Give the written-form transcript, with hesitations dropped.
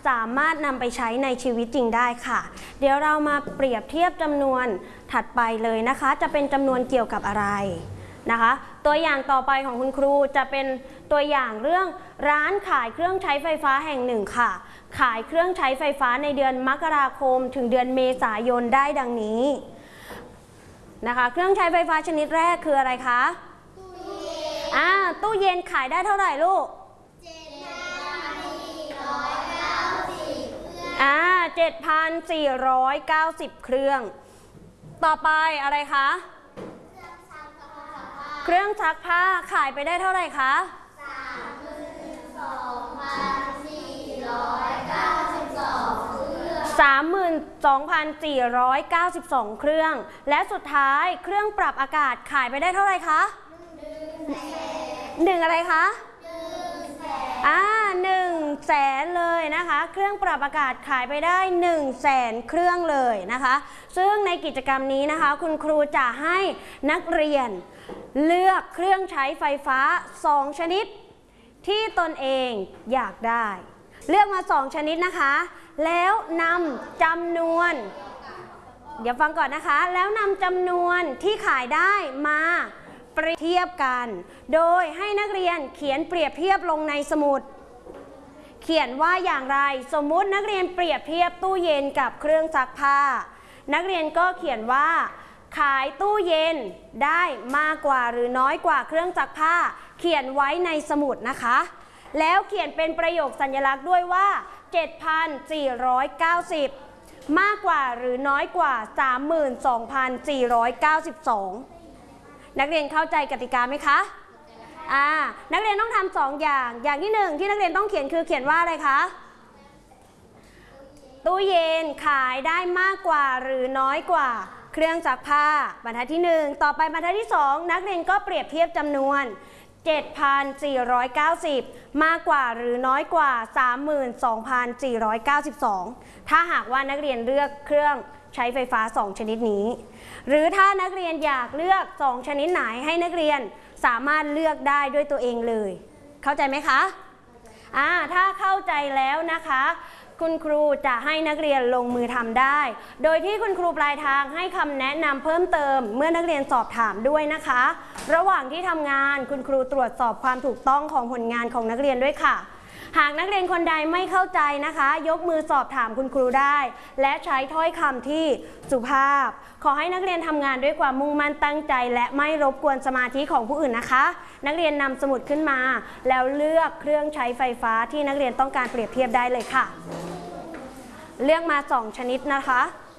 สามารถนำไปใช้ในชีวิตจริงได้ค่ะเดี๋ยวเรามาเปรียบเทียบจำนวนถัดไปเลยนะคะจะเป็นจำนวนเกี่ยวกับอะไรนะคะตัวอย่างต่อไปของคุณครูจะเป็นตัวอย่างเรื่องร้านขายเครื่องใช้ไฟฟ้าแห่งหนึ่งค่ะขายเครื่องใช้ไฟฟ้าในเดือนมกราคมถึงเดือนเมษายนได้ดังนี้นะคะเครื่องใช้ไฟฟ้าชนิดแรกคืออะไรคะตู้เย็นขายได้เท่าไหร่ลูก7,490 เครื่องต่อไปอะไรคะเครื่องซักผ้าขายไปได้เท่าไหร่คะ32,492 เครื่องและสุดท้ายเครื่องปรับอากาศขายไปได้เท่าไหร่คะ1อะไรคะ100,000เลยนะคะเครื่องปรับอากาศขายไปได้100,000 เครื่องเลยนะคะซึ่งในกิจกรรมนี้นะคะคุณครูจะให้นักเรียนเลือกเครื่องใช้ไฟฟ้า2ชนิดที่ตนเองอยากได้เลือกมา2ชนิดนะคะแล้วนำจำนวนเดี๋ยวฟังก่อนนะคะแล้วนำจำนวนที่ขายได้มาเปรียบเทียบกันโดยให้นักเรียนเขียนเปรียบเทียบลงในสมุดเขียนว่าอย่างไรสมมุตินักเรียนเปรียบเทียบตู้เย็นกับเครื่องซักผ้านักเรียนก็เขียนว่าขายตู้เย็นได้มากกว่าหรือน้อยกว่าเครื่องซักผ้าเขียนไว้ในสมุดนะคะแล้วเขียนเป็นประโยคสัญลักษณ์ด้วยว่า 7,490 มากกว่าหรือน้อยกว่า 32,492 นักเรียนเข้าใจกติกาไหมคะนักเรียนต้องทำ2อย่างที่1ที่นักเรียนต้องเขียนคือเขียนว่าอะไรคะตู้เย็นขายได้มากกว่าหรือน้อยกว่าเครื่องซักผ้าบรรทัดที่1ต่อไปบรรทัดที่2นักเรียนก็เปรียบเทียบจำนวน 7,490 มากกว่าหรือน้อยกว่า 32,492 ถ้าหากว่านักเรียนเลือกเครื่องใช้ไฟฟ้า2ชนิดนี้หรือถ้านักเรียนอยากเลือก2ชนิดไหนให้นักเรียนสามารถเลือกได้ด้วยตัวเองเลยเข้าใจไหมคะถ้าเข้าใจแล้วนะคะคุณครูจะให้นักเรียนลงมือทำได้โดยที่คุณครูปลายทางให้คำแนะนำเพิ่มเติมเมื่อนักเรียนสอบถามด้วยนะคะระหว่างที่ทำงานคุณครูตรวจสอบความถูกต้องของผลงานของนักเรียนด้วยค่ะหากนักเรียนคนใดไม่เข้าใจนะคะยกมือสอบถามคุณครูได้และใช้ถ้อยคำที่สุภาพขอให้นักเรียนทำงานด้วยความมุ่งมั่นตั้งใจและไม่รบกวนสมาธิของผู้อื่นนะคะนักเรียนนำสมุดขึ้นมาแล้วเลือกเครื่องใช้ไฟฟ้าที่นักเรียนต้องการเปรียบเทียบได้เลยค่ะเลือกมา2ชนิดนะคะ